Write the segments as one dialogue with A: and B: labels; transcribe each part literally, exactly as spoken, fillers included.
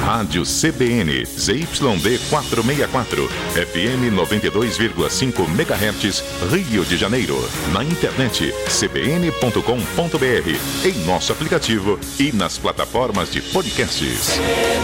A: Rádio C B N, Z Y D quatrocentos e sessenta e quatro, F M noventa e dois vírgula cinco megahertz, Rio de Janeiro. Na internet, c b n ponto com ponto b r, em nosso aplicativo e nas plataformas de podcasts.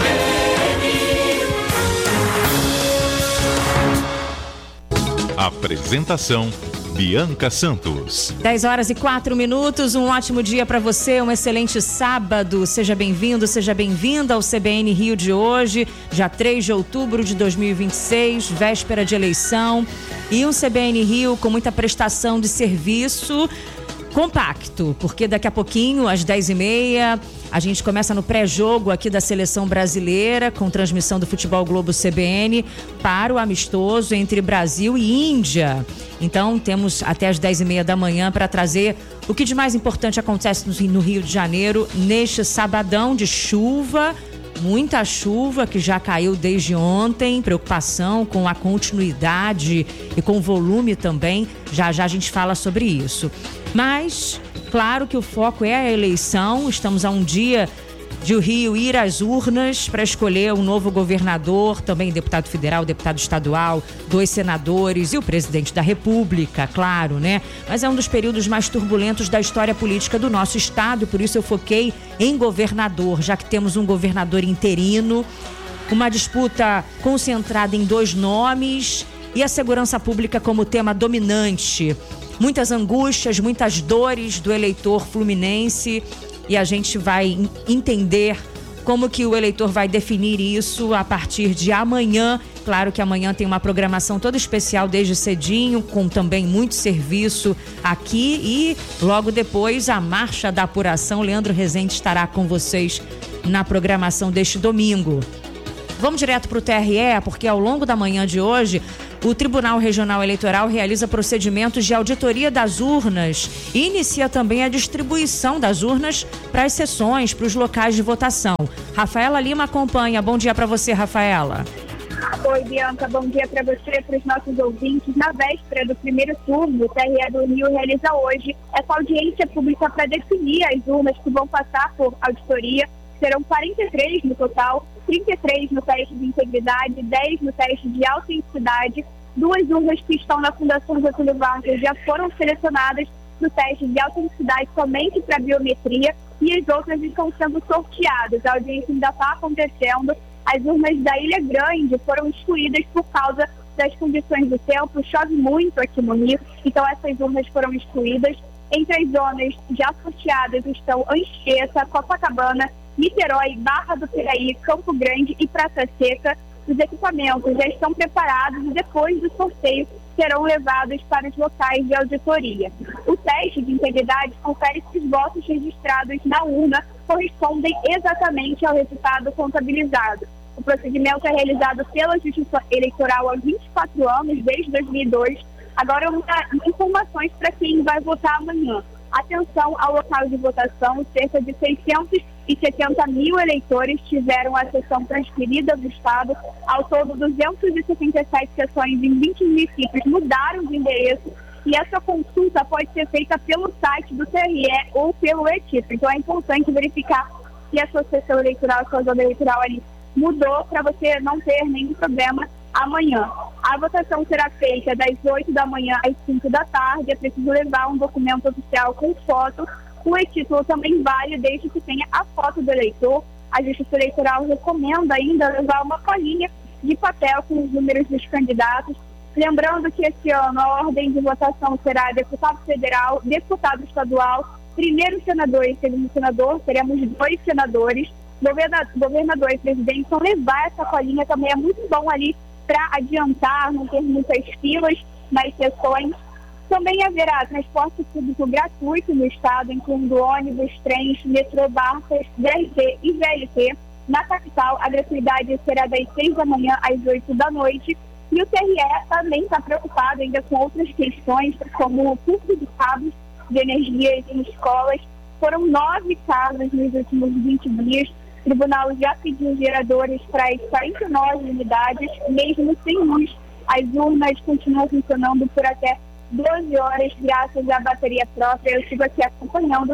A: Apresentação: Bianca Santos.
B: dez horas e quatro minutos, um ótimo dia para você, um excelente sábado. Seja bem-vindo, seja bem-vinda ao C B N Rio de hoje, dia três de outubro de dois mil e vinte e seis, véspera de eleição. E um C B N Rio com muita prestação de serviço compacto, porque daqui a pouquinho, às dez e meia, a gente começa no pré-jogo aqui da Seleção Brasileira, com transmissão do Futebol Globo C B N, para o amistoso entre Brasil e Índia. Então, temos até as dez e meia da manhã para trazer o que de mais importante acontece no Rio de Janeiro neste sabadão de chuva. Muita chuva que já caiu desde ontem, preocupação com a continuidade e com o volume também. Já já a gente fala sobre isso. Mas, claro que o foco é a eleição. Estamos a um dia de o Rio ir às urnas para escolher um novo governador, também deputado federal, deputado estadual, dois senadores e o presidente da República, claro, né? Mas é um dos períodos mais turbulentos da história política do nosso estado, por isso eu foquei em governador, já que temos um governador interino, uma disputa concentrada em dois nomes e a segurança pública como tema dominante. Muitas angústias, muitas dores do eleitor fluminense. E a gente vai entender como que o eleitor vai definir isso a partir de amanhã. Claro que amanhã tem uma programação toda especial desde cedinho, com também muito serviço aqui. E logo depois a marcha da apuração. Leandro Rezende estará com vocês na programação deste domingo. Vamos direto para o T R E, porque ao longo da manhã de hoje, o Tribunal Regional Eleitoral realiza procedimentos de auditoria das urnas e inicia também a distribuição das urnas para as sessões, para os locais de votação. Rafaela Lima acompanha. Bom dia para você, Rafaela.
C: Oi, Bianca. Bom dia para você e para os nossos ouvintes. Na véspera do primeiro turno, o T R E do Rio realiza hoje essa audiência pública para definir as urnas que vão passar por auditoria. Serão quarenta e três no total, trinta e três no teste de integridade, dez no teste de autenticidade. Duas urnas que estão na Fundação Getúlio Vargas já foram selecionadas no teste de autenticidade somente para biometria e as outras estão sendo sorteadas. A audiência ainda está acontecendo. As urnas da Ilha Grande foram excluídas por causa das condições do tempo. Chove muito aqui no Rio, então essas urnas foram excluídas. Entre as zonas já sorteadas estão Anchieta, Copacabana, Niterói, Barra do Piraí, Campo Grande e Praça Seca. Os equipamentos já estão preparados e depois do sorteio serão levados para os locais de auditoria. O teste de integridade confere se os votos registrados na urna correspondem exatamente ao resultado contabilizado. O procedimento é realizado pela Justiça Eleitoral há vinte e quatro anos, desde dois mil e dois. Agora, uma, informações para quem vai votar amanhã. Atenção ao local de votação, cerca de seiscentos e setenta mil eleitores tiveram a sessão transferida do Estado. Ao todo, duzentas e setenta e sete sessões em vinte municípios mudaram de endereço e essa consulta pode ser feita pelo site do T R E ou pelo E-Título. Então, é importante verificar se a sua sessão eleitoral, a sua zona eleitoral ali mudou, para você não ter nenhum problema amanhã. A votação será feita das oito da manhã às cinco da tarde. É preciso levar um documento oficial com foto. O e-título também vale desde que tenha a foto do eleitor. A Justiça Eleitoral recomenda ainda levar uma colinha de papel com os números dos candidatos. Lembrando que esse ano a ordem de votação será deputado federal, deputado estadual, primeiro senador e segundo senador. Teremos dois senadores, governador e presidente. Então levar essa colinha também é muito bom ali para adiantar, não ter muitas filas nas sessões. Também haverá transporte público gratuito no estado, incluindo ônibus, trens, metrô, barcas, D R T e V L T. Na capital, a gratuidade será das seis da manhã às oito da noite. E o T R E também está preocupado ainda com outras questões, como o custo de cabos de energia em escolas. Foram nove casos nos últimos vinte dias. O tribunal já pediu geradores para as quarenta e nove unidades, mesmo sem luz. As urnas continuam funcionando por até doze horas, graças à bateria própria. Eu sigo aqui acompanhando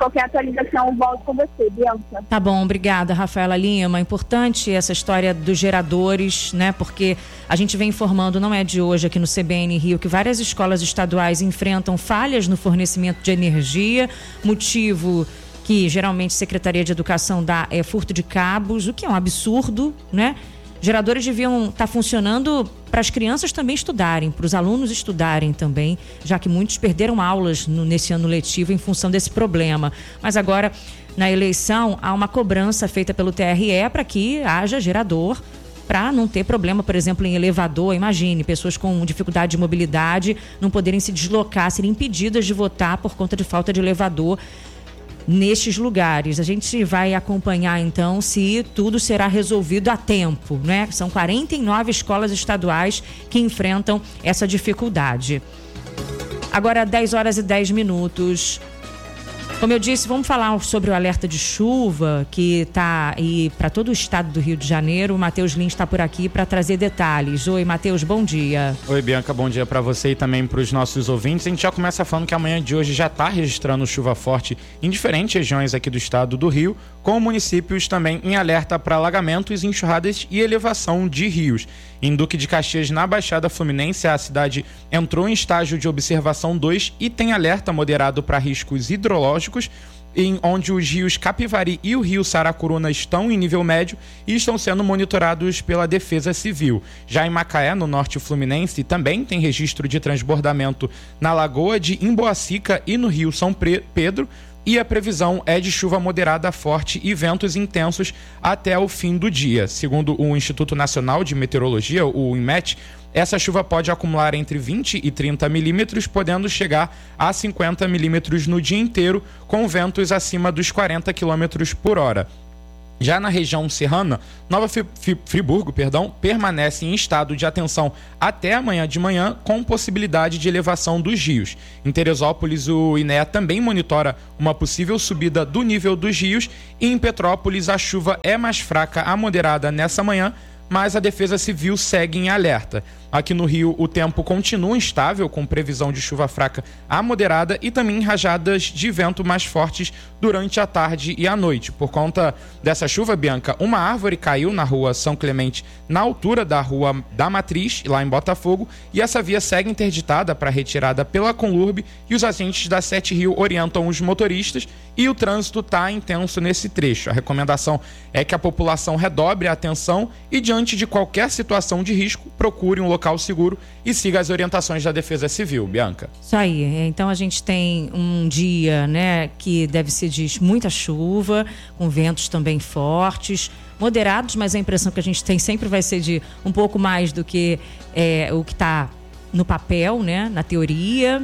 C: qualquer atualização eu volto com você, Bianca.
B: Tá bom, obrigada, Rafaela Lima. Importante essa história dos geradores, né? Porque a gente vem informando, não é de hoje aqui no C B N Rio, que várias escolas estaduais enfrentam falhas no fornecimento de energia, motivo que geralmente a Secretaria de Educação dá é furto de cabos, o que é um absurdo, né? Geradores deviam estar funcionando para as crianças também estudarem, para os alunos estudarem também, já que muitos perderam aulas no, nesse ano letivo em função desse problema. Mas agora, na eleição, há uma cobrança feita pelo T R E para que haja gerador, para não ter problema, por exemplo, em elevador. Imagine, pessoas com dificuldade de mobilidade não poderem se deslocar, serem impedidas de votar por conta de falta de elevador nestes lugares. A gente vai acompanhar então se tudo será resolvido a tempo, né? São quarenta e nove escolas estaduais que enfrentam essa dificuldade. Agora, dez horas e dez minutos. Como eu disse, vamos falar sobre o alerta de chuva que está aí para todo o estado do Rio de Janeiro. O Matheus Lins está por aqui para trazer detalhes. Oi, Matheus, bom dia.
D: Oi, Bianca, bom dia para você e também para os nossos ouvintes. A gente já começa falando que amanhã de hoje já está registrando chuva forte em diferentes regiões aqui do estado do Rio, com municípios também em alerta para alagamentos, enxurradas e elevação de rios. Em Duque de Caxias, na Baixada Fluminense, a cidade entrou em estágio de observação dois e tem alerta moderado para riscos hidrológicos, em onde os rios Capivari e o rio Saracuruna estão em nível médio e estão sendo monitorados pela Defesa Civil. Já em Macaé, no norte fluminense, também tem registro de transbordamento na Lagoa de Imboacica e no rio São Pedro, e a previsão é de chuva moderada forte e ventos intensos até o fim do dia. Segundo o Instituto Nacional de Meteorologia, o INMET, essa chuva pode acumular entre vinte e trinta milímetros, podendo chegar a cinquenta milímetros no dia inteiro, com ventos acima dos quarenta quilômetros por hora. Já na região serrana, Nova Friburgo, perdão, permanece em estado de atenção até amanhã de manhã, com possibilidade de elevação dos rios. Em Teresópolis, o INEA também monitora uma possível subida do nível dos rios, e em Petrópolis a chuva é mais fraca a moderada nessa manhã, mas a Defesa Civil segue em alerta. Aqui no Rio, o tempo continua instável, com previsão de chuva fraca a moderada e também rajadas de vento mais fortes durante a tarde e a noite. Por conta dessa chuva, Bianca, uma árvore caiu na rua São Clemente, na altura da rua da Matriz, lá em Botafogo, e essa via segue interditada para retirada pela Conlurb, e os agentes da Sete Rio orientam os motoristas e o trânsito está intenso nesse trecho. A recomendação é que a população redobre a atenção e, diante de qualquer situação de risco, procure um local seguro e siga as orientações da Defesa Civil, Bianca.
B: Isso aí. Então a gente tem um dia, né, que deve ser de muita chuva, com ventos também fortes, moderados, mas a impressão que a gente tem sempre vai ser de um pouco mais do que é, o que está no papel, né, na teoria.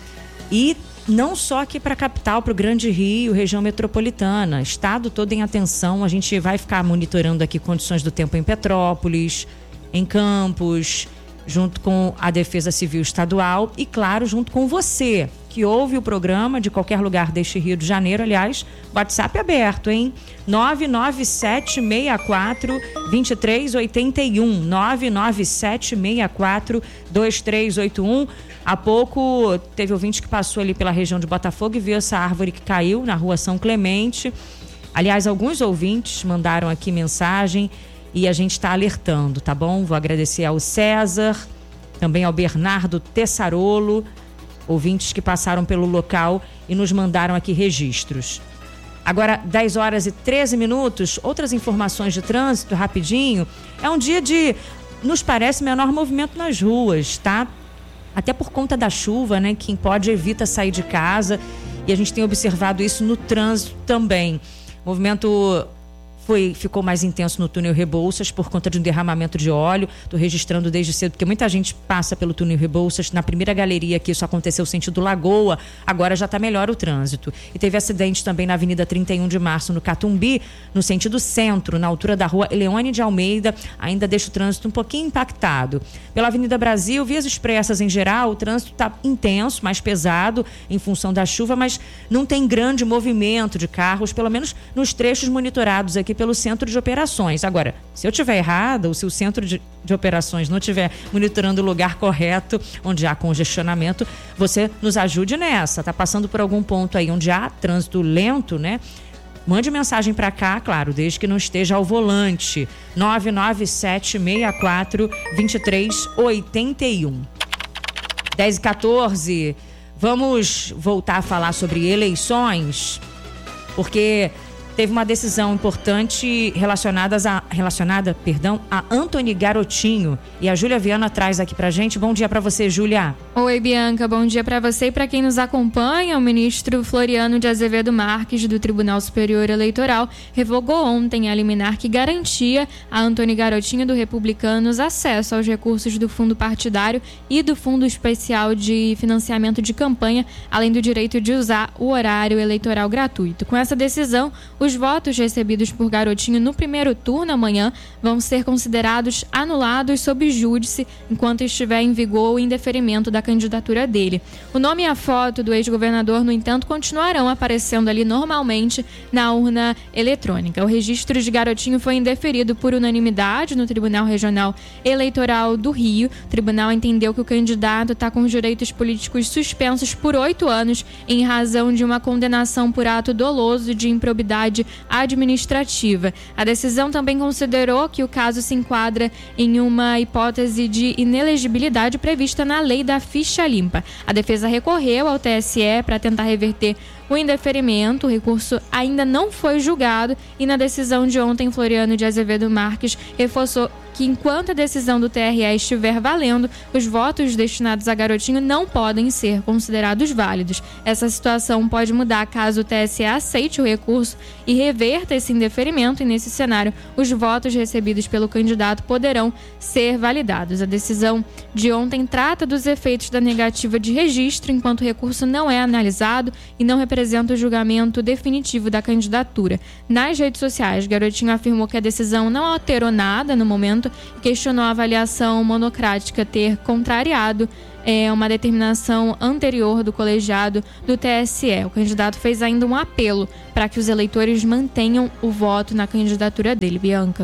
B: E não só aqui para a capital, para o Grande Rio, região metropolitana, estado todo em atenção. A gente vai ficar monitorando aqui condições do tempo em Petrópolis, em Campos, junto com a Defesa Civil Estadual e, claro, junto com você, que ouve o programa de qualquer lugar deste Rio de Janeiro. Aliás, WhatsApp aberto, hein? nove nove sete seis quatro, dois três oito um, nove nove sete seis quatro, dois três oito um. Há pouco teve ouvinte que passou ali pela região de Botafogo e viu essa árvore que caiu na rua São Clemente. Aliás, alguns ouvintes mandaram aqui mensagem e a gente está alertando, tá bom? Vou agradecer ao César, também ao Bernardo Tessarolo, ouvintes que passaram pelo local e nos mandaram aqui registros. Agora, dez horas e treze minutos, outras informações de trânsito, rapidinho. É um dia de, nos parece, menor movimento nas ruas, tá? Até por conta da chuva, né? Quem pode evita sair de casa, e a gente tem observado isso no trânsito também. O movimento Foi, ficou mais intenso no túnel Rebouças por conta de um derramamento de óleo. Estou registrando desde cedo, porque muita gente passa pelo túnel Rebouças. Na primeira galeria que isso aconteceu, sentido Lagoa, agora já está melhor o trânsito. E teve acidente também na Avenida trinta e um de março, no Catumbi, no sentido centro, na altura da rua Eleone de Almeida, ainda deixa o trânsito um pouquinho impactado. Pela Avenida Brasil, vias expressas em geral, o trânsito está intenso, mais pesado em função da chuva, mas não tem grande movimento de carros, pelo menos nos trechos monitorados aqui aqui pelo centro de operações. Agora, se eu estiver errada, ou se o centro de, de operações não estiver monitorando o lugar correto, onde há congestionamento, você nos ajude nessa. Tá passando por algum ponto aí onde há trânsito lento, né? Mande mensagem para cá, claro, desde que não esteja ao volante. nove nove sete seis quatro, dois três oito um. dez e quatorze. Vamos voltar a falar sobre eleições, porque teve uma decisão importante relacionada a, relacionada, perdão, a Antony Garotinho. E a Júlia Viana traz aqui pra gente. Bom dia pra você, Júlia.
E: Oi, Bianca. Bom dia pra você e pra quem nos acompanha. O ministro Floriano de Azevedo Marques, do Tribunal Superior Eleitoral, revogou ontem a liminar que garantia a Antony Garotinho, do Republicanos, acesso aos recursos do fundo partidário e do Fundo Especial de Financiamento de Campanha, além do direito de usar o horário eleitoral gratuito. Com essa decisão, os votos recebidos por Garotinho no primeiro turno amanhã vão ser considerados anulados sob júdice enquanto estiver em vigor o indeferimento da candidatura dele. O nome e a foto do ex-governador, no entanto, continuarão aparecendo ali normalmente na urna eletrônica. O registro de Garotinho foi indeferido por unanimidade no Tribunal Regional Eleitoral do Rio. O tribunal entendeu que o candidato está com os direitos políticos suspensos por oito anos em razão de uma condenação por ato doloso de improbidade administrativa. A decisão também considerou que o caso se enquadra em uma hipótese de inelegibilidade prevista na lei da ficha limpa. A defesa recorreu ao T S E para tentar reverter o indeferimento. O recurso ainda não foi julgado e na decisão de ontem, Floriano de Azevedo Marques reforçou que enquanto a decisão do T R E estiver valendo, os votos destinados a Garotinho não podem ser considerados válidos. Essa situação pode mudar caso o T S E aceite o recurso e reverta esse indeferimento, e nesse cenário, os votos recebidos pelo candidato poderão ser validados. A decisão de ontem trata dos efeitos da negativa de registro, enquanto o recurso não é analisado e não representa o julgamento definitivo da candidatura. Nas redes sociais, Garotinho afirmou que a decisão não alterou nada no momento e questionou a avaliação monocrática ter contrariado é, uma determinação anterior do colegiado do T S E. O candidato fez ainda um apelo para que os eleitores mantenham o voto na candidatura dele. Bianca.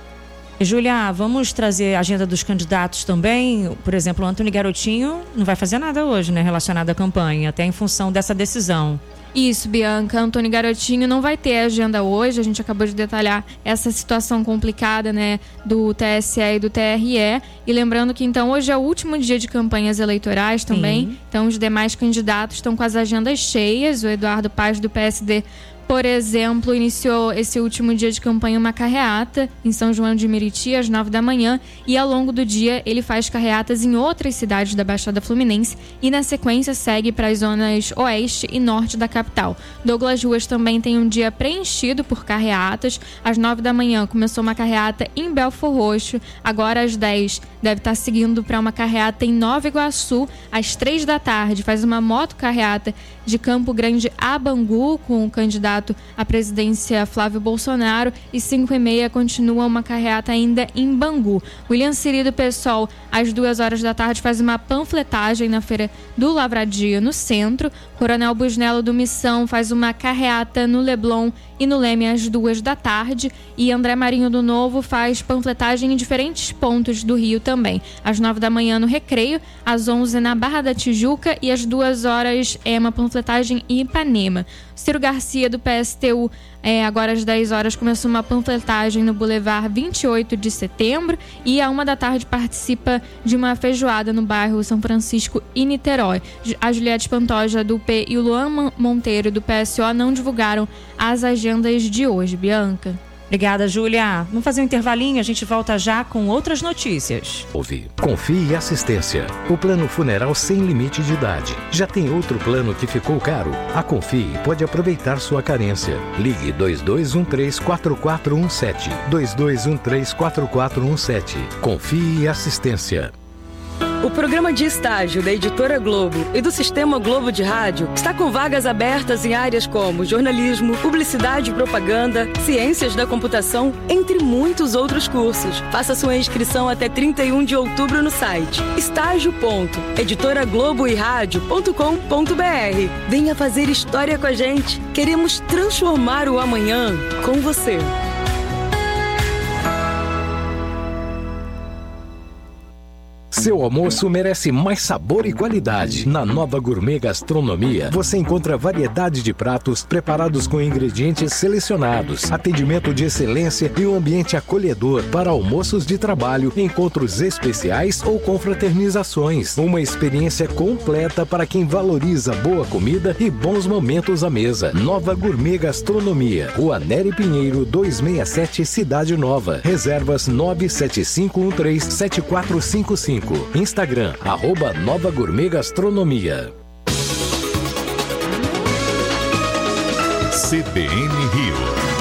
B: Júlia, vamos trazer a agenda dos candidatos também. Por exemplo, o Antony Garotinho não vai fazer nada hoje, né, relacionado à campanha, até em função dessa decisão.
E: Isso, Bianca. Antony Garotinho não vai ter agenda hoje. A gente acabou de detalhar essa situação complicada, né, do T S E e do T R E. E lembrando que, então, hoje é o último dia de campanhas eleitorais também. Sim. Então, os demais candidatos estão com as agendas cheias. O Eduardo Paz, do P S D, por exemplo, iniciou esse último dia de campanha uma carreata em São João de Meriti às nove da manhã, e ao longo do dia ele faz carreatas em outras cidades da Baixada Fluminense e na sequência segue para as zonas oeste e norte da capital. Douglas Ruas também tem um dia preenchido por carreatas. Às nove da manhã começou uma carreata em Belfor Roxo, agora às dez deve estar seguindo para uma carreata em Nova Iguaçu. Às três da tarde faz uma moto carreata de Campo Grande a Bangu com o candidato à presidência Flávio Bolsonaro, e cinco e meia continua uma carreata ainda em Bangu. William Siri, do PSOL, às duas horas da tarde faz uma panfletagem na Feira do Lavradio, no centro. Coronel Busnello, do Missão, faz uma carreata no Leblon e no Leme às duas da tarde. E André Marinho, do Novo, faz panfletagem em diferentes pontos do Rio também. Às nove da manhã no Recreio, às onze na Barra da Tijuca e às duas horas é uma panfletagem em Ipanema. Ciro Garcia, do P S T U, é, agora às dez horas começou uma panfletagem no Boulevard vinte e oito de setembro, e à uma da tarde participa de uma feijoada no bairro São Francisco e Niterói. A Juliette Pantoja, do P, e o Luan Monteiro, do P S O, não divulgaram as agendas de hoje. Bianca.
B: Obrigada, Júlia. Vamos fazer um intervalinho, a gente volta já com outras notícias.
F: Ouvi. Confie e Assistência. O plano funeral sem limite de idade. Já tem outro plano que ficou caro? A Confie pode aproveitar sua carência. Ligue dois dois um três, quatro quatro um sete. dois dois um três, quatro quatro um sete. Confie e Assistência.
G: O programa de estágio da Editora Globo e do Sistema Globo de Rádio está com vagas abertas em áreas como jornalismo, publicidade e propaganda, ciências da computação, entre muitos outros cursos. Faça sua inscrição até trinta e um de outubro no site estágio ponto editora globo e rádio ponto com ponto br. Venha fazer história com a gente. Queremos transformar o amanhã com você.
F: Seu almoço merece mais sabor e qualidade. Na Nova Gourmet Gastronomia, você encontra variedade de pratos preparados com ingredientes selecionados, atendimento de excelência e um ambiente acolhedor para almoços de trabalho, encontros especiais ou confraternizações. Uma experiência completa para quem valoriza boa comida e bons momentos à mesa. Nova Gourmet Gastronomia, Rua Nery Pinheiro, duzentos e sessenta e sete, Cidade Nova. Reservas nove sete cinco um três sete quatro cinco cinco. Instagram, arroba Nova Gourmet Gastronomia.
A: C B N Rio.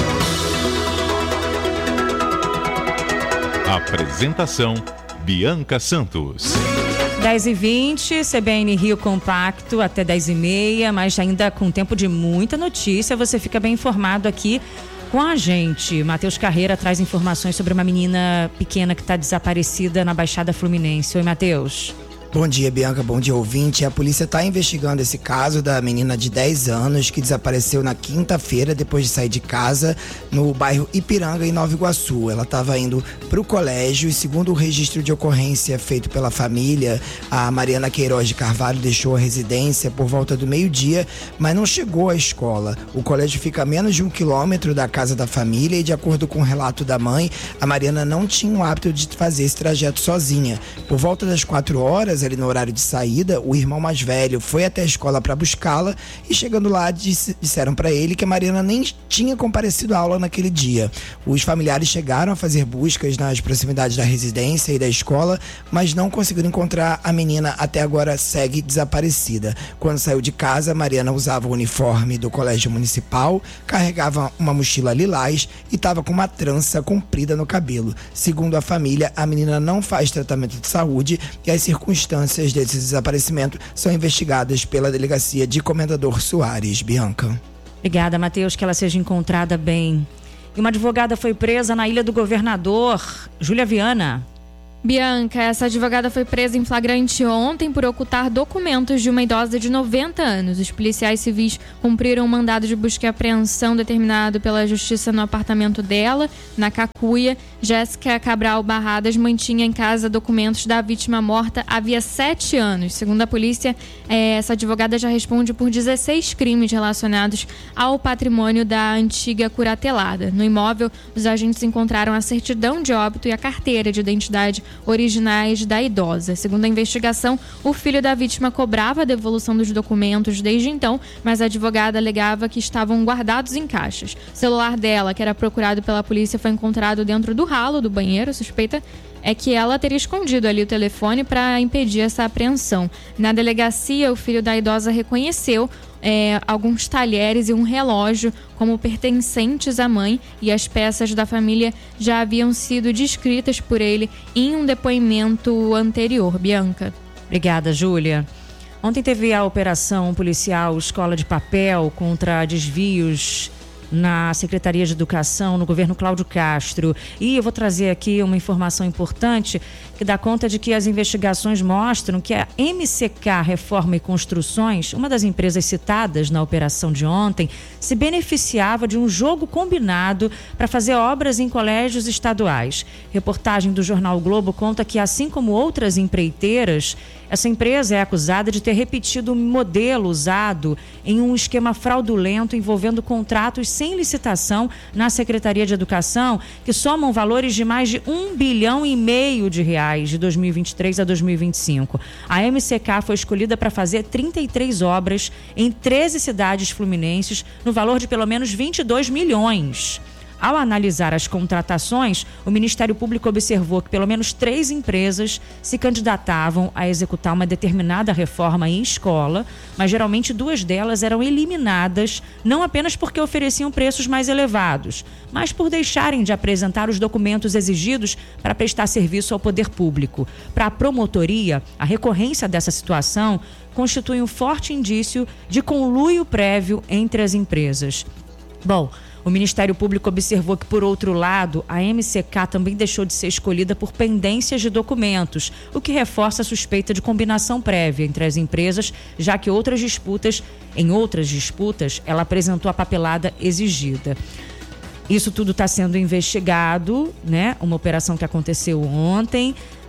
A: Apresentação, Bianca Santos.
B: dez e vinte, C B N Rio Compacto até dez e meia, mas ainda com tempo de muita notícia. Você fica bem informado aqui com a gente. Matheus Carreira traz informações sobre uma menina pequena que está desaparecida na Baixada Fluminense. Oi, Matheus.
H: Bom dia, Bianca. Bom dia, ouvinte. A polícia está investigando esse caso da menina de dez anos que desapareceu na quinta-feira depois de sair de casa no bairro Ipiranga, em Nova Iguaçu. Ela estava indo para o colégio e, segundo o registro de ocorrência feito pela família, a Mariana Queiroz de Carvalho deixou a residência por volta do meio-dia, mas não chegou à escola. O colégio fica a menos de um quilômetro da casa da família e, de acordo com o relato da mãe, a Mariana não tinha o hábito de fazer esse trajeto sozinha. Por volta das quatro horas, ali no horário de saída, o irmão mais velho foi até a escola para buscá-la e, chegando lá, disse, disseram para ele que a Mariana nem tinha comparecido à aula naquele dia. Os familiares chegaram a fazer buscas nas proximidades da residência e da escola, mas não conseguiram encontrar a menina. Até agora segue desaparecida. Quando saiu de casa, a Mariana usava o uniforme do colégio municipal, carregava uma mochila lilás e estava com uma trança comprida no cabelo. Segundo a família, a menina não faz tratamento de saúde e as circunstâncias desse desaparecimento são investigadas pela delegacia de Comendador Soares. Bianca.
B: Obrigada, Matheus, que ela seja encontrada bem. E uma advogada foi presa na Ilha do Governador. Júlia Viana.
E: Bianca, essa advogada foi presa em flagrante ontem por ocultar documentos de uma idosa de noventa anos. Os policiais civis cumpriram um mandado de busca e apreensão determinado pela justiça no apartamento dela, na Cacuia. Jéssica Cabral Barradas mantinha em casa documentos da vítima morta havia sete anos. Segundo a polícia, essa advogada já responde por dezesseis crimes relacionados ao patrimônio da antiga curatelada. No imóvel, os agentes encontraram a certidão de óbito e a carteira de identidade originais da idosa. Segundo a investigação, o filho da vítima cobrava a devolução dos documentos desde então, mas a advogada alegava que estavam guardados em caixas. O celular dela, que era procurado pela polícia, foi encontrado dentro do ralo do banheiro. A suspeita é que ela teria escondido ali o telefone para impedir essa apreensão. Na delegacia, o filho da idosa reconheceu É, alguns talheres e um relógio como pertencentes à mãe, e as peças da família já haviam sido descritas por ele em um depoimento anterior. Bianca.
B: Obrigada, Júlia. Ontem teve a operação policial Escola de Papel contra desvios na Secretaria de Educação, no governo Cláudio Castro. E eu vou trazer aqui uma informação importante que dá conta de que as investigações mostram que a M C K Reforma e Construções, uma das empresas citadas na operação de ontem, se beneficiava de um jogo combinado para fazer obras em colégios estaduais. Reportagem do jornal o Globo conta que, assim como outras empreiteiras, essa empresa é acusada de ter repetido um modelo usado em um esquema fraudulento envolvendo contratos sem licitação na Secretaria de Educação, que somam valores de mais de um bilhão e meio de reais de dois mil e vinte e três a dois mil e vinte e cinco. A M C K foi escolhida para fazer trinta e três obras em treze cidades fluminenses, no valor de pelo menos vinte e dois milhões. Ao analisar as contratações, o Ministério Público observou que pelo menos três empresas se candidatavam a executar uma determinada reforma em escola, mas geralmente duas delas eram eliminadas, não apenas porque ofereciam preços mais elevados, mas por deixarem de apresentar os documentos exigidos para prestar serviço ao poder público. Para a promotoria, a recorrência dessa situação constitui um forte indício de conluio prévio entre as empresas. Bom, o Ministério Público observou que, por outro lado, a M C K também deixou de ser escolhida por pendências de documentos, o que reforça a suspeita de combinação prévia entre as empresas, já que outras disputas, em outras disputas, ela apresentou a papelada exigida. Isso tudo está sendo investigado, né? Uma operação que aconteceu ontem.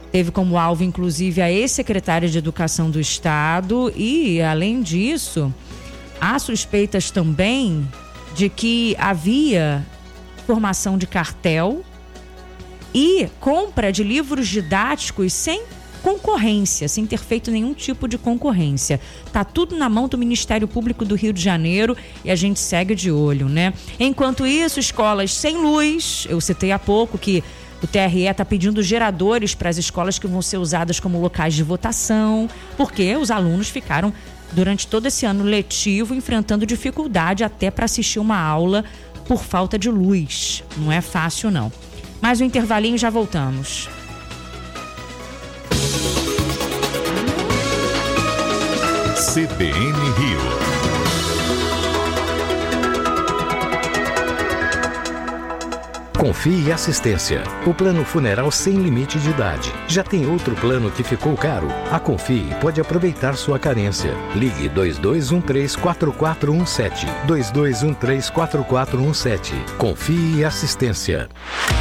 B: Teve como alvo, inclusive, a ex-secretária de Educação do Estado e, além disso, há suspeitas também de que havia formação de cartel e compra de livros didáticos sem concorrência, sem ter feito nenhum tipo de concorrência. Tá tudo na mão do Ministério Público do Rio de Janeiro e a gente segue de olho, né? Enquanto isso, escolas sem luz, eu citei há pouco que o T R E está pedindo geradores para as escolas que vão ser usadas como locais de votação, porque os alunos ficaram, durante todo esse ano letivo, enfrentando dificuldade até para assistir uma aula por falta de luz. Não é fácil, não. Mais um intervalinho e já voltamos.
A: C B N Rio.
F: Confie e Assistência. O plano funeral sem limite de idade. Já tem outro plano que ficou caro? A Confie pode aproveitar sua carência. Ligue dois dois um três, quatro quatro um sete. dois dois um três, quatro quatro um sete. Confie e Assistência.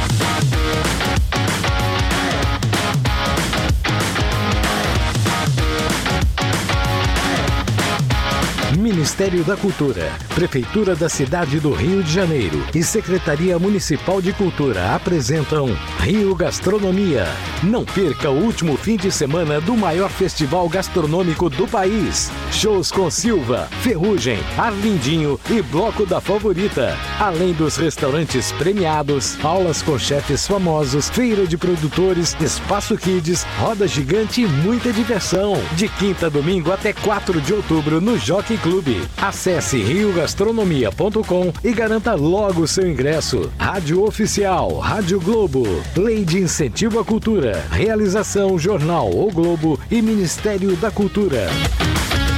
F: Ministério da Cultura, Prefeitura da Cidade do Rio de Janeiro e Secretaria Municipal de Cultura apresentam Rio Gastronomia. Não perca o último fim de semana do maior festival gastronômico do país. Shows com Silva, Ferrugem, Arlindinho e Bloco da Favorita. Além dos restaurantes premiados, aulas com chefes famosos, feira de produtores, espaço kids, roda gigante e muita diversão. De quinta a domingo até quatro de outubro no Jockey Clube. Acesse rio gastronomia ponto com e garanta logo o seu ingresso. Rádio Oficial, Rádio Globo, Lei de Incentivo à Cultura, Realização Jornal O Globo e Ministério da Cultura.